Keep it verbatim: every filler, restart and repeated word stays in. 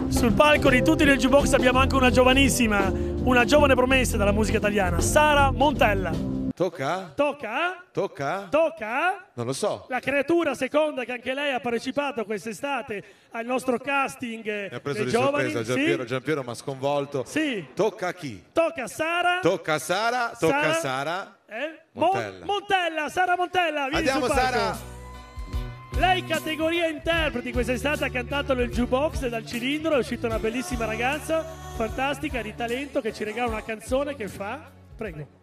Sul palco di Tutti nel Jukebox abbiamo anche una giovanissima, una giovane promessa della musica italiana, Sara Montella. Tocca? Tocca? Tocca? Tocca? Non lo so. La creatura seconda che anche lei ha partecipato quest'estate al nostro casting Mi ha preso dei di giovani. sorpresa, Giampiero, Sì? Giampiero mi ha sconvolto. Sì. Tocca a chi? Tocca a Sara. Tocca a Sara, tocca Sara? a Sara. Eh? Montella. Mon- Montella, Sara Montella, vieni Andiamo sul palco. Sara. Lei categoria interpreti, quest'estate ha cantato nel jukebox dal cilindro, è uscita una bellissima ragazza, fantastica, di talento, che ci regala una canzone che fa. Prego.